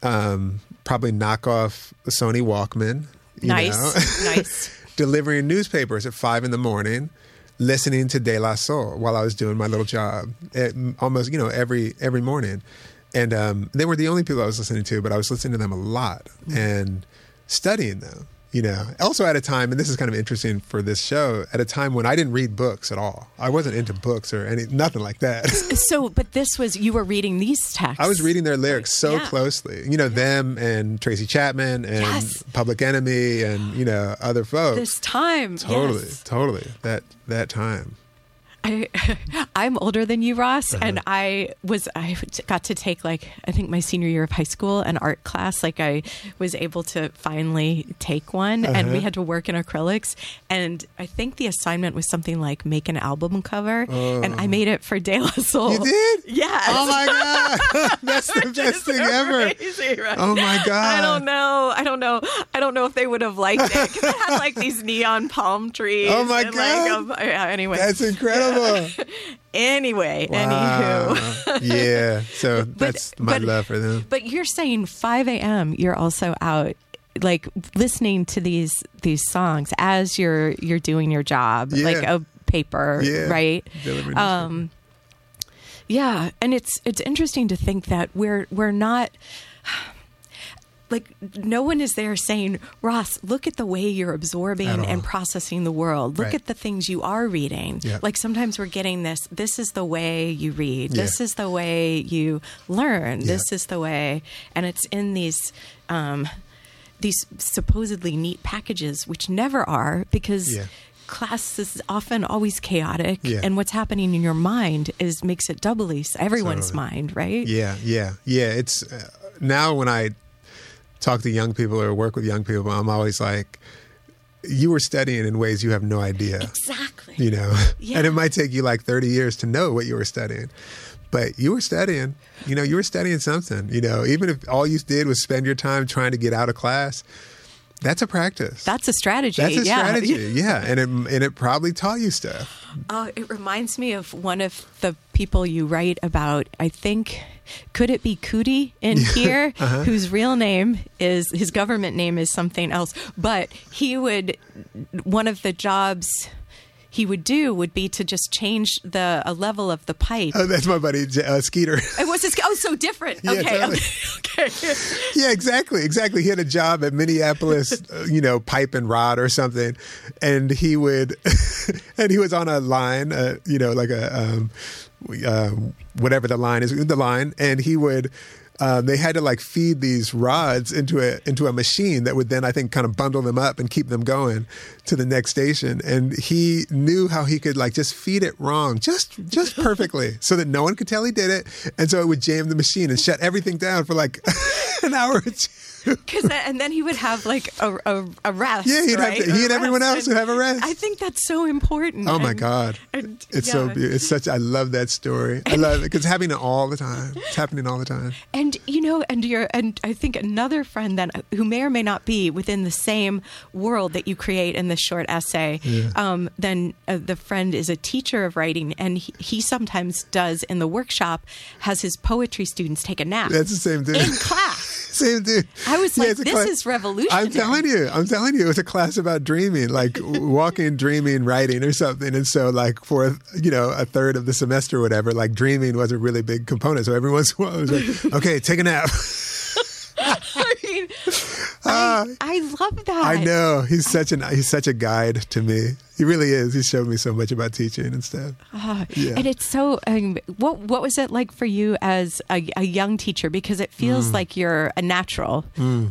probably knock off the Sony Walkman. Nice. Delivering newspapers at 5 a.m, listening to De La Soul while I was doing my little job, almost every morning. And they were the only people I was listening to, but I was listening to them a lot and studying them. Also at a time, and this is kind of interesting for this show, at a time when I didn't read books at all. I wasn't into books or nothing like that. So, but you were reading these texts. I was reading their lyrics so closely. Them and Tracy Chapman and Public Enemy and, other folks. This time. Totally. That time. I'm older than you, Ross, and I got to take I think my senior year of high school, an art class. I was able to finally take one, and we had to work in acrylics. And I think the assignment was something like make an album cover, and I made it for De La Soul. You did? Yes. Oh my God, that's the best thing ever. Crazy, right? Oh my God. I don't know if they would have liked it because it had these neon palm trees. Oh my God. Anyway, that's incredible. Anyway, wow. Anywho. Yeah, so that's my love for them. But you're saying 5 a.m. you're also out listening to these songs as you're doing your job, like a paper, right? Yeah, and it's interesting to think that we're not. No one is there saying, Ross, look at the way you're absorbing and processing the world. Look at the things you are reading. Yeah. Sometimes we're getting this is the way you read. Yeah. This is the way you learn. Yeah. This is the way. And it's in these supposedly neat packages, which never are, because class is often always chaotic. Yeah. And what's happening in your mind makes it doubly everyone's mind, right? Yeah. It's now when I talk to young people or work with young people, I'm always like, you were studying in ways you have no idea. Exactly. Yeah. And it might take you 30 years to know what you were studying. But you were studying, you were studying something, even if all you did was spend your time trying to get out of class. That's a practice. That's a strategy. That's a strategy. Yeah. And it probably taught you stuff. It reminds me of one of the people you write about. I think, could it be Cootie in here, whose real name his government name is something else. But one of the jobs he would do would be to just change the level of the pipe. Oh, that's my buddy Skeeter. It was so different. Yeah, okay, totally. Okay. Yeah, exactly. He had a job at Minneapolis, pipe and rod or something, and he would, and he was on a line, whatever the line is, and he would. They had to feed these rods into a machine that would then, I think, kind of bundle them up and keep them going to the next station. And he knew how he could just feed it wrong, just perfectly, so that no one could tell he did it. And so it would jam the machine and shut everything down for an hour or two. And then he would have a rest. Yeah, he and everyone else would have a rest. I think that's so important. Oh my God, it's so beautiful. It's such. I love that story. I love it because it's happening all the time. It's happening all the time. And and I think another friend then who may or may not be within the same world that you create in this short essay. Yeah. Then the friend is a teacher of writing, and he sometimes does in the workshop has his poetry students take a nap. That's the same dude in class. Same dude. I was this is revolutionary. I'm telling you, it was a class about dreaming, walking, dreaming, writing or something. And so for, a third of the semester or whatever, dreaming was a really big component. So every once in a while I was like, okay, take a nap. I love that. I know. He's such a guide to me. He really is. He showed me so much about teaching and stuff. And it's so. What was it like for you as a young teacher? Because it feels like you're a natural.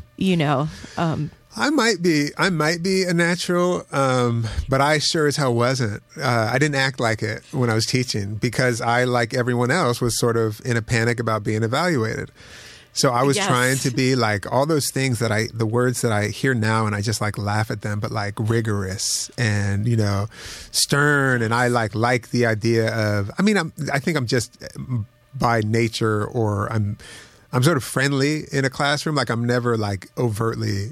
I might be a natural, but I sure as hell wasn't. I didn't act like it when I was teaching because I, like everyone else, was sort of in a panic about being evaluated. So I was trying to be all those things the words that I hear now and I just laugh at them, but rigorous and, stern. And I like the idea of, I think I'm just by nature, or I'm sort of friendly in a classroom. I'm never overtly,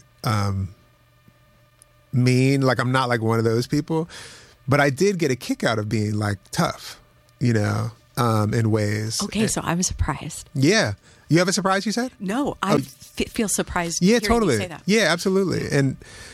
mean. I'm not one of those people, but I did get a kick out of being tough, in ways. Okay. So I'm surprised. Yeah. You have a surprise, you said? No, I feel surprised. Yeah, hearing totally. You say that. Yeah, absolutely. And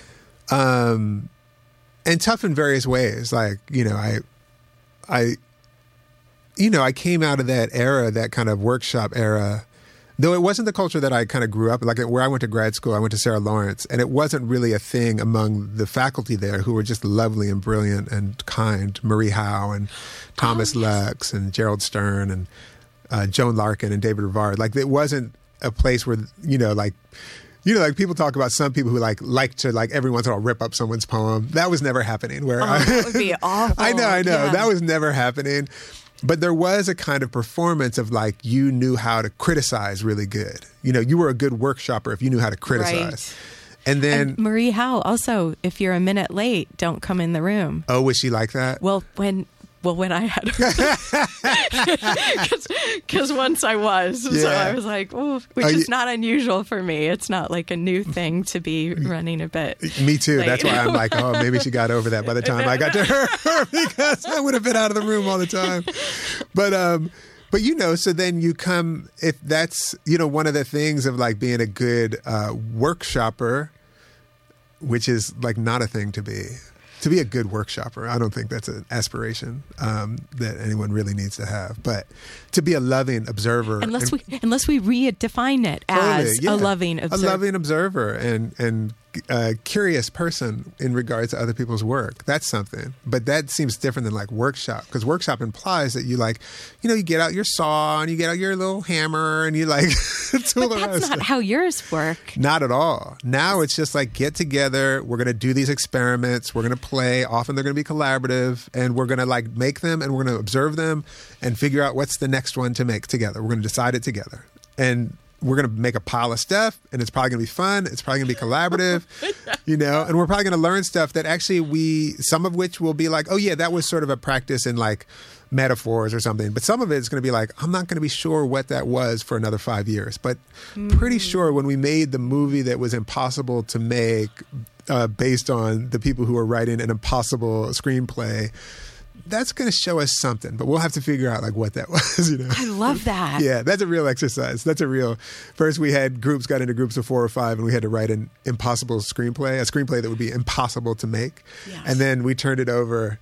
tough in various ways. Like, I came out of that era, that kind of workshop era, though it wasn't the culture that I kind of grew up in. Like where I went to grad school, I went to Sarah Lawrence, and it wasn't really a thing among the faculty there who were just lovely and brilliant and kind. Marie Howe and Thomas Lux and Gerald Stern and Joan Larkin and David Rivard. Like it wasn't a place where, like people talk about some people who like to like every once in a while rip up someone's poem. That was never happening. That would be awful. I know. Yeah. That was never happening. But there was a kind of performance of like you knew how to criticize really good. You were a good workshopper if you knew how to criticize. Right. And then and Marie Howe also, if you're a minute late, don't come in the room. Oh, was she like that? Well, when I had because once I was, so I was like, oh, which is not unusual for me. It's not like a new thing to be running a bit. Me too. late. That's why I'm like, oh, maybe she got over that by the time I got to her because I would have been out of the room all the time. But so then you come, if that's, one of the things of like being a good workshopper, which is like not a thing to be. To be a good workshopper, I don't think that's an aspiration that anyone really needs to have. But to be a loving observer, unless we redefine it as a loving observer, and a curious person in regards to other people's work. That's something. But that seems different than like workshop, because workshop implies that you like, you get out your saw and you get out your little hammer and you like tool but around. That's not how yours work. Not at all. Now it's just like get together. We're going to do these experiments. We're going to play. Often they're going to be collaborative, and we're going to like make them, and we're going to observe them and figure out what's the next one to make together. We're going to decide it together. And we're going to make a pile of stuff, and it's probably going to be fun. It's probably going to be collaborative, and we're probably going to learn stuff that actually some of which will be like, oh yeah, that was sort of a practice in like metaphors or something. But some of it is going to be like, I'm not going to be sure what that was for another 5 years, but pretty sure when we made the movie that was impossible to make based on the people who were writing an impossible screenplay, that's going to show us something, but we'll have to figure out like what that was, I love that. Yeah, that's a real exercise. First we had got into groups of 4 or 5, and we had to write an impossible screenplay, a screenplay that would be impossible to make. Yes. And then we turned it over.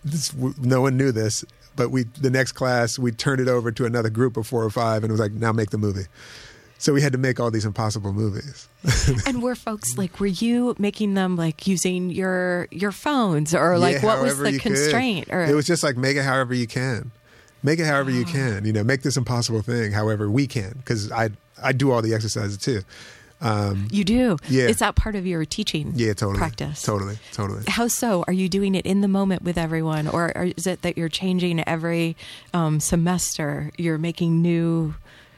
No one knew this, but the next class, we turned it over to another group of 4 or 5, and it was like, now make the movie. So we had to make all these impossible movies. And were you making them like using your phones, or like what was the constraint? Or it was just like, make it however you can. Make it however you can. Make this impossible thing however we can, because I do all the exercises too. You do? Yeah. Is that part of your teaching practice? Totally. How so? Are you doing it in the moment with everyone, or is it that you're changing every semester? You're making new...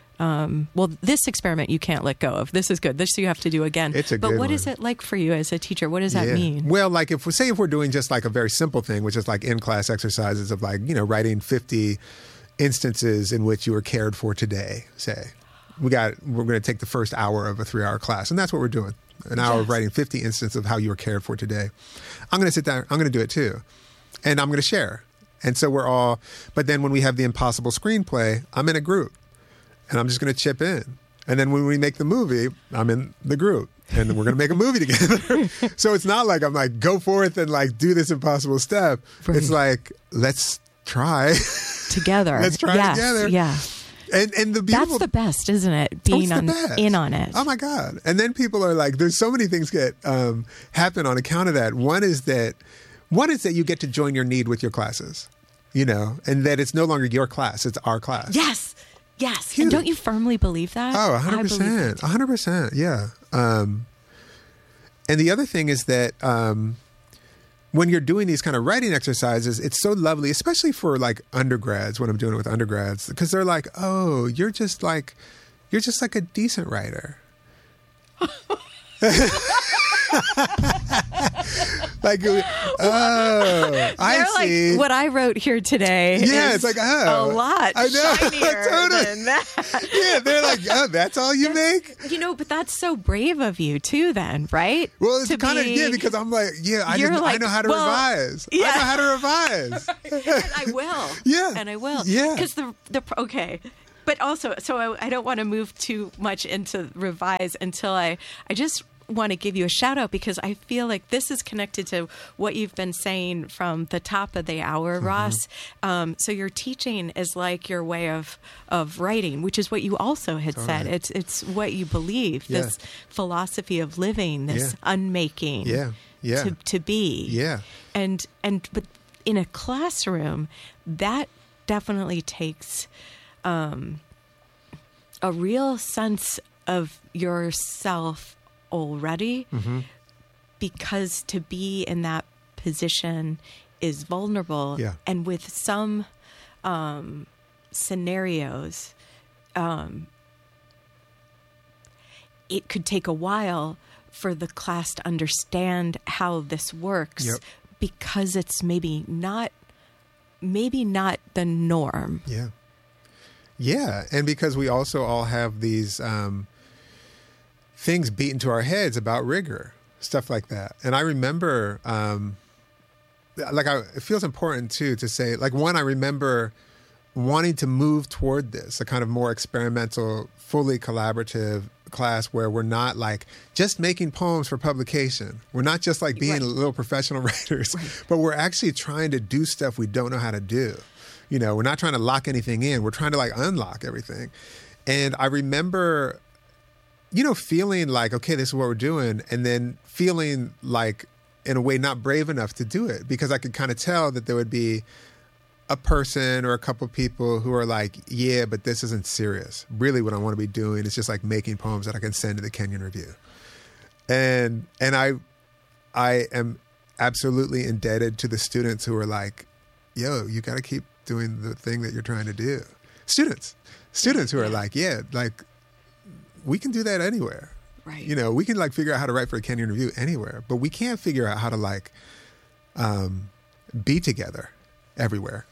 this experiment you can't let go of. This is good. This you have to do again. It's a good But what one. is it like for you as a teacher? What does that mean? Well, like if we're doing just like a very simple thing, which is like in-class exercises of like, writing 50 instances in which you were cared for today, say. We're going to take the first hour of a 3-hour class, and that's what we're doing. An hour of writing 50 instances of how you were cared for today. I'm going to sit down. I'm going to do it too. And I'm going to share. And so but then when we have the impossible screenplay, I'm in a group. And I'm just going to chip in. And then when we make the movie, I'm in the group. And then we're going to make a movie together. So it's not like I'm like, go forth and like do this impossible step. Right. It's like, let's try. Together. Let's try together. Yeah. And the beautiful... That's the best, isn't it? Being in on it. Oh my God. And then people are like, there's so many things that happen on account of that. One is that you get to join your need with your classes, and that it's no longer your class, it's our class. Yes. Huge. And don't you firmly believe that? Oh, 100%. 100%. Yeah. And the other thing is that when you're doing these kind of writing exercises, it's so lovely, especially for like undergrads, when I'm doing it with undergrads, because they're like, oh, you're just like a decent writer. Like, oh, I see. Like, what I wrote here today is it's like, oh, a lot I know. shinier Totally. than that. Yeah, they're like, oh, that's all you make? But that's so brave of you too then, right? Well, it's kind of, because I'm like, I know how to revise. Yeah. I know how to revise. And I will. Yeah. And I will. Yeah. Because okay. But also, so I don't want to move too much into revise until I just want to give you a shout out, because I feel like this is connected to what you've been saying from the top of the hour, Ross. So your teaching is like your way of writing, which is what you also had said. It's what you believe, this philosophy of living, this unmaking to be. Yeah. But in a classroom, that definitely takes a real sense of yourself already, because to be in that position is vulnerable. And with some scenarios, it could take a while for the class to understand how this works, because it's maybe not the norm. Yeah. And because we also all have these things beat into our heads about rigor, stuff like that. And I remember, it feels important too to say, like, one, I remember wanting to move toward this, a kind of more experimental, fully collaborative class where we're not like just making poems for publication. We're not just like being little professional writers, but we're actually trying to do stuff we don't know how to do. You know, we're not trying to lock anything in. We're trying to like unlock everything. And I remember, feeling like, okay, this is what we're doing. And then feeling like, in a way, not brave enough to do it, because I could kind of tell that there would be a person or a couple of people who are like, yeah, but this isn't serious. Really what I want to be doing is just like making poems that I can send to the Kenyon Review. And I am absolutely indebted to the students who are like, yo, you got to keep doing the thing that you're trying to do. Students who are like, yeah, like, we can do that anywhere. Right. We can like figure out how to write for a Kenyon Review anywhere, but we can't figure out how to like be together everywhere.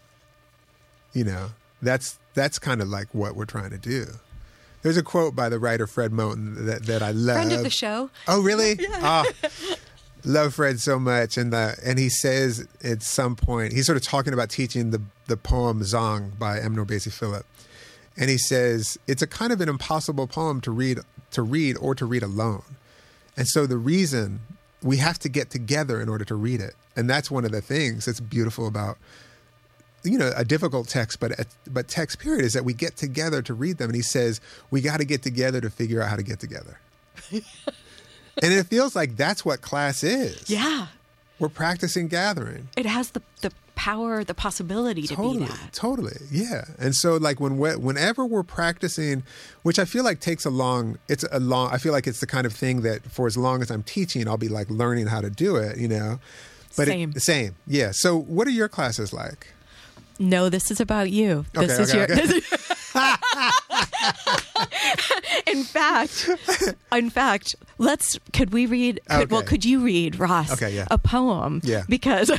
That's kind of like what we're trying to do. There's a quote by the writer Fred Moten that I love. Friend of the show. Oh, really? Yeah. Love Fred so much. And he says at some point, he's sort of talking about teaching the poem Zong by M. Norbesi Philip. And he says, it's a kind of an impossible poem to read or to read alone. And so the reason we have to get together in order to read it. And that's one of the things that's beautiful about, a difficult text, but text period, is that we get together to read them. And he says, we got to get together to figure out how to get together. And it feels like that's what class is. Yeah. We're practicing gathering. It has the power, the possibility to be that. Totally. Yeah. And so like whenever we're practicing, which I feel like I feel like it's the kind of thing that for as long as I'm teaching, I'll be like learning how to do it, But same. Yeah. So what are your classes like? No, this is about you. This is your. In fact, could we read? Could you read, Ross? A poem? Yeah. Because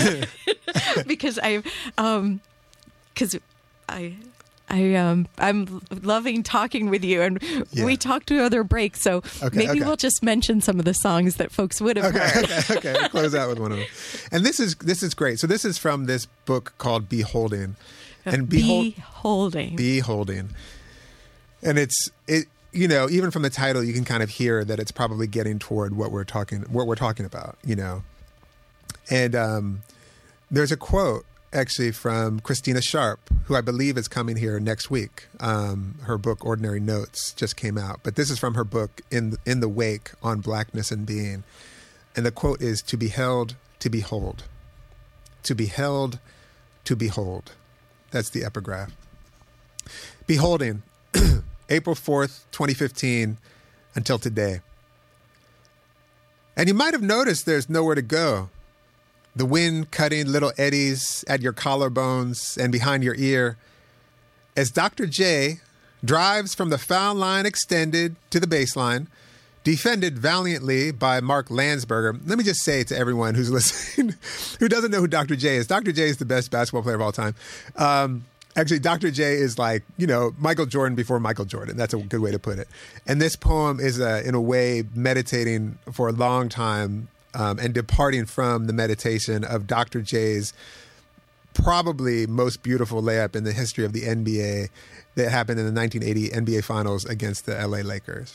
I'm loving talking with you, and we talked to other breaks, so maybe we'll just mention some of the songs that folks would have heard. Okay. We'll close out with one of them. And this is great. So this is from this book called Beholding. And Beholding. And it's even from the title, you can kind of hear that it's probably getting toward what we're talking about, And there's a quote actually from Christina Sharp, who I believe is coming here next week. Her book Ordinary Notes just came out, but this is from her book In the Wake on Blackness and Being. And the quote is, to be held, to behold. To be held, to behold. That's the epigraph. Beholding, April 4th, 2015, until today. And you might have noticed there's nowhere to go. The wind cutting little eddies at your collarbones and behind your ear. As Dr. J drives from the foul line extended to the baseline, defended valiantly by Mark Landsberger. Let me just say to everyone who's listening, who doesn't know who Dr. J is, Dr. J is the best basketball player of all time. Actually, Dr. J is like, Michael Jordan before Michael Jordan. That's a good way to put it. And this poem is, in a way, meditating for a long time and departing from the meditation of Dr. J's probably most beautiful layup in the history of the NBA that happened in the 1980 NBA Finals against the LA Lakers.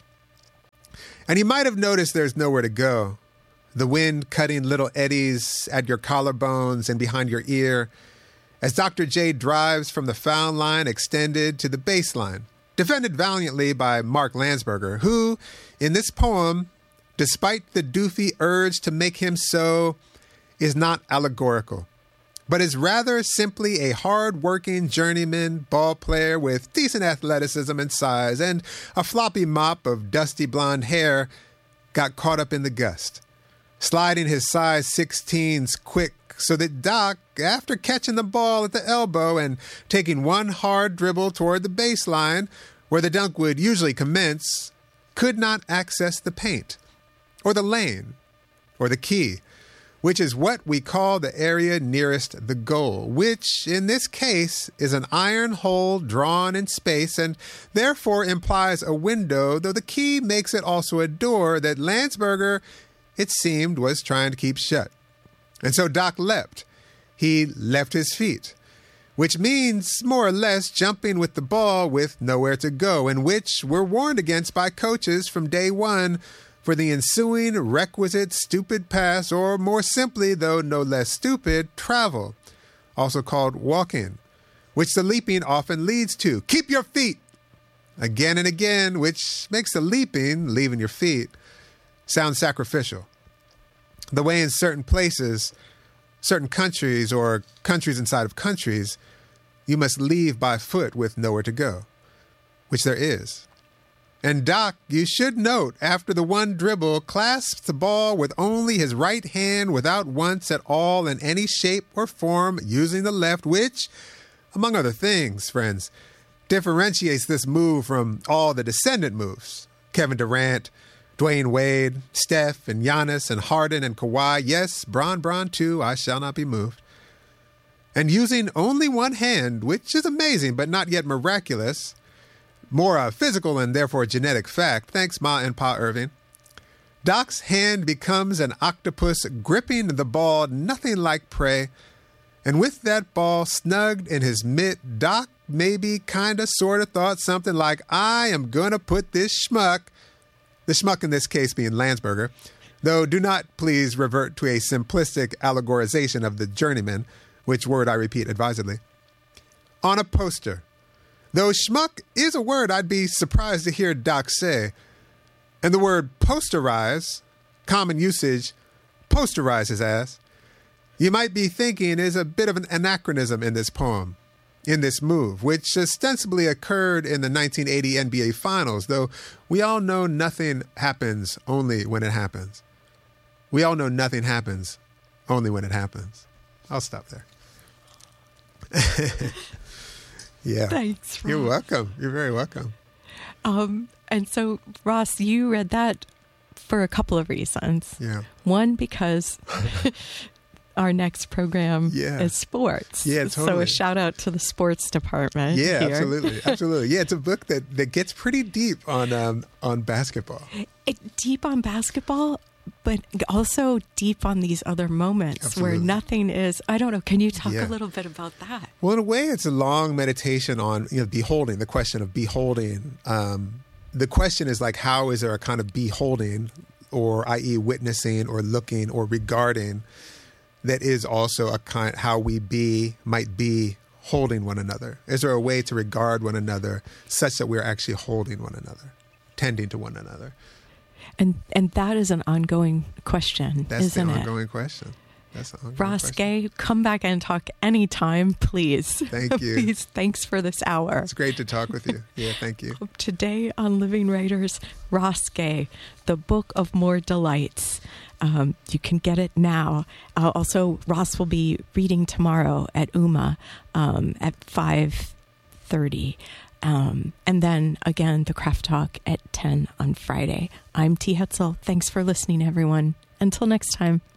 And you might have noticed there's nowhere to go. The wind cutting little eddies at your collarbones and behind your ear as Dr. J drives from the foul line extended to the baseline, defended valiantly by Mark Landsberger, who, in this poem, despite the doofy urge to make him so, is not allegorical, but is rather simply a hard-working journeyman ball player with decent athleticism and size, and a floppy mop of dusty blonde hair got caught up in the gust, sliding his size 16s quick so that Doc, after catching the ball at the elbow and taking one hard dribble toward the baseline, where the dunk would usually commence, could not access the paint, or the lane, or the key, which is what we call the area nearest the goal, which in this case is an iron hole drawn in space and therefore implies a window, though the key makes it also a door that Landsberger, it seemed, was trying to keep shut. And so Doc leapt. He left his feet, which means more or less jumping with the ball with nowhere to go, and which we're warned against by coaches from day one for the ensuing requisite stupid pass, or more simply, though no less stupid, travel, also called walking, which the leaping often leads to. Keep your feet! Again and again, which makes the leaping, leaving your feet, sound sacrificial. The way in certain places, certain countries, or countries inside of countries, you must leave by foot with nowhere to go, which there is. And Doc, you should note, after the one dribble, clasps the ball with only his right hand without once at all in any shape or form using the left, which, among other things, friends, differentiates this move from all the descendant moves. Kevin Durant, Dwayne Wade, Steph, and Giannis, and Harden, and Kawhi. Yes, Bron too, I shall not be moved. And using only one hand, which is amazing but not yet miraculous, more a physical and therefore genetic fact, thanks Ma and Pa Irving, Doc's hand becomes an octopus gripping the ball nothing like prey, and with that ball snugged in his mitt, Doc maybe kinda sorta thought something like, I am gonna put this schmuck, the schmuck in this case being Landsberger, though do not please revert to a simplistic allegorization of the journeyman, which word I repeat advisedly, on a poster. Though schmuck is a word I'd be surprised to hear Doc say, and the word posterize, common usage, posterize his ass, you might be thinking is a bit of an anachronism in this poem, in this move, which ostensibly occurred in the 1980 NBA Finals, though we all know nothing happens only when it happens. We all know nothing happens only when it happens. I'll stop there. Yeah. Thanks, Ross. You're welcome. You're very welcome. And so, Ross, you read that for a couple of reasons. Yeah. One, because our next program is sports. Yeah, totally. So a shout out to the sports department. Yeah, here. absolutely. Absolutely. Yeah, it's a book that gets pretty deep on basketball. Deep on basketball, but also deep on these other moments where nothing is, I don't know. Can you talk a little bit about that? Well, in a way, it's a long meditation on, beholding, the question of beholding. The question is like, how is there a kind of beholding, or i.e. witnessing or looking or regarding, that is also a kind, how we might be holding one another? Is there a way to regard one another such that we're actually holding one another, tending to one another? And that is an ongoing question, isn't it? That's the ongoing question. Ross Gay, come back and talk anytime, please. Thank you. Please, thanks for this hour. It's great to talk with you. Yeah, thank you. Today on Living Writers, Ross Gay, The Book of More Delights. You can get it now. Also, Ross will be reading tomorrow at UMA at 5:30. And then again, the Craft Talk at 10 on Friday. I'm T. Hetzel. Thanks for listening, everyone. Until next time.